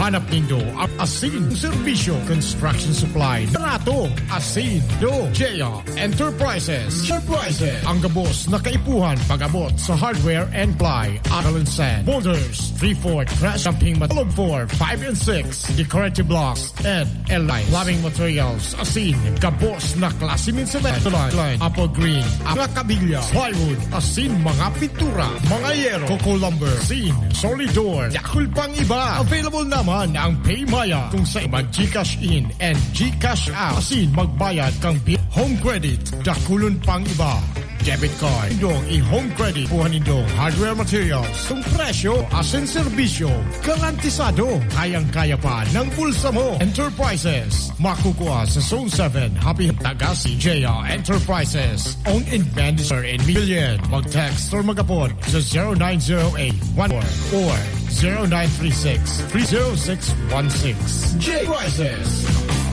Hanap nindo ang asin serbisyo, construction supply, trato, asin, do, Jaya Enterprises. Ang gabos na kaipuhan pag-abot sa hardware and ply, Aral and Sand, Boulders, 3-4, Crash Jumping Matulog 4, 5 and 6, decorative blocks, and L-line. Plumbing materials, asin, gabos na klase min cement, line, apple green, mga kabilya, plywood, asin, mga pintura, mga yero, coco lumber, asin, solid door, yakul pang iba. Available naman ang PayMaya kung sa mag-Gcash in and Gcash out. Asin, magbayad kang home credit, dakulun pang iba. Debit card, indong i-home credit, puhan indong hardware materials, kung presyo, asin serbisyo, garantisado, kayang-kaya pa ng bulsa mo. Enterprises, makukuha sa Zone 7, Happy Tagasi, Jaya Enterprises, owned and managed in million. Mag-text or mag-apod sa 0908-14 or 0936-30616. J-Prices.